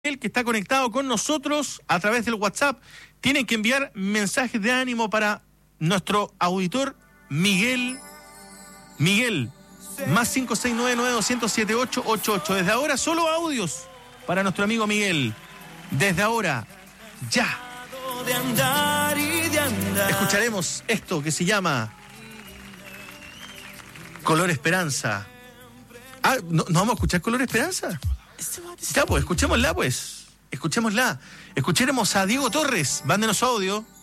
El que está conectado con nosotros a través del WhatsApp. Tienen que enviar mensajes de ánimo para nuestro auditor Miguel. Miguel, más 569-9207-888. Desde ahora solo audios para nuestro amigo Miguel. Desde ahora, ya. Escucharemos esto que se llama Color Esperanza. Ah, ¿no vamos a escuchar Color Esperanza? Ya, pues, escuchémosla, pues. Escuchémosla. Escuchemos a Diego Torres. Mándenos audio.